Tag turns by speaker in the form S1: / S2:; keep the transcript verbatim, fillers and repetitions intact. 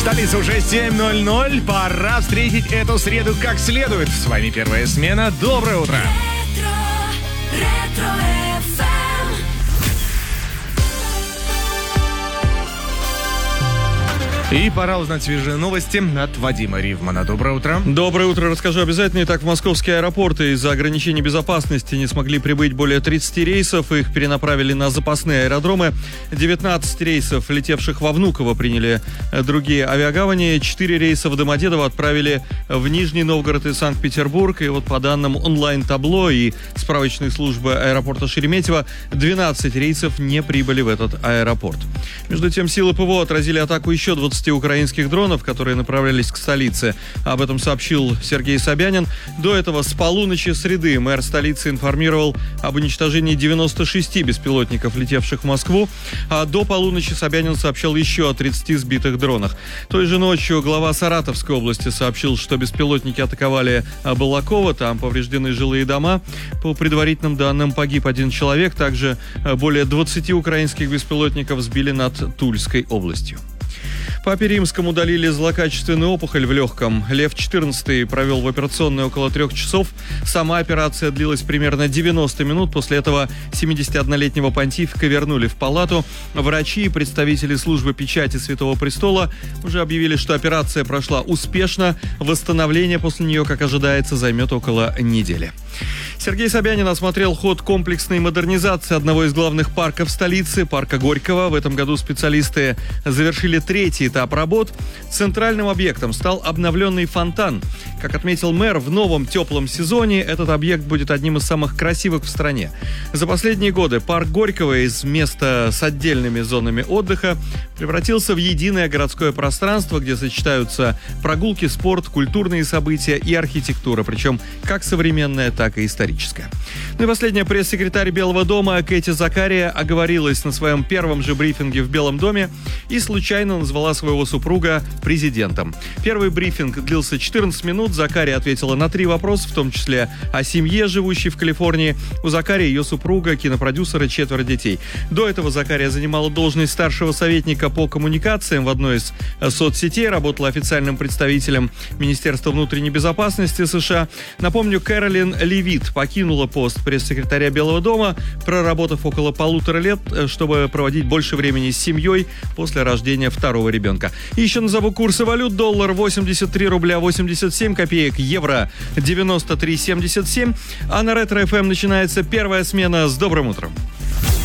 S1: Столица уже семь ноль ноль. Пора встретить эту среду как следует. С вами первая смена. Доброе утро. И пора узнать свежие новости от Вадима Ривмана. Доброе утро.
S2: Доброе утро. Расскажу обязательно. Итак, в московские аэропорты из-за ограничений безопасности не смогли прибыть более тридцати рейсов. Их перенаправили на запасные аэродромы. девятнадцать рейсов, летевших во Внуково, приняли другие авиагавани. четыре рейса в Домодедово отправили в Нижний Новгород и Санкт-Петербург. И вот по данным онлайн-табло и справочной службы аэропорта Шереметьево, двенадцать рейсов не прибыли в этот аэропорт. Между тем, силы ПВО отразили атаку еще двадцати украинских дронов, которые направлялись к столице. Об этом сообщил Сергей Собянин. До этого с полуночи среды мэр столицы информировал об уничтожении девяноста шести беспилотников, летевших в Москву. А до полуночи Собянин сообщал еще о тридцати сбитых дронах. Той же ночью глава Саратовской области сообщил, что беспилотники атаковали Балаково. Там повреждены жилые дома. По предварительным данным, погиб один человек. Также более двадцати украинских беспилотников сбили над Тульской областью. Папе Римскому удалили злокачественную опухоль в легком. Лев четырнадцатый провел в операционной около трех часов. Сама операция длилась примерно девяносто минут. После этого семидесятиоднолетнего понтифика вернули в палату. Врачи и представители службы печати Святого Престола уже объявили, что операция прошла успешно. Восстановление после нее, как ожидается, займет около недели. Сергей Собянин осмотрел ход комплексной модернизации одного из главных парков столицы, парка Горького. В этом году специалисты завершили третий этап работ. Центральным объектом стал обновленный фонтан. Как отметил мэр, в новом теплом сезоне этот объект будет одним из самых красивых в стране. За последние годы парк Горького из места с отдельными зонами отдыха превратился в единое городское пространство, где сочетаются прогулки, спорт, культурные события и архитектура, причем как современная, так и историческая. Ну и последняя, пресс-секретарь Белого дома Кэти Закария оговорилась на своем первом же брифинге в Белом доме и случайно назвала своего супруга президентом. Первый брифинг длился четырнадцать минут. Закария ответила на три вопроса, в том числе о семье, живущей в Калифорнии. У Закарии ее супруга, кинопродюсера, четверо детей. До этого Закария занимала должность старшего советника по коммуникациям в одной из соцсетей, работала официальным представителем Министерства внутренней безопасности США. Напомню, Кэролин Левит покинула пост пресс-секретаря Белого дома, проработав около полутора лет, чтобы проводить больше времени с семьей после рождения второго ребенка. И еще назову курсы валют. Доллар восемьдесят три рубля восемьдесят семь копеек, евро девяносто три семьдесят семь. А на Ретро-ФМ начинается первая смена. С добрым утром.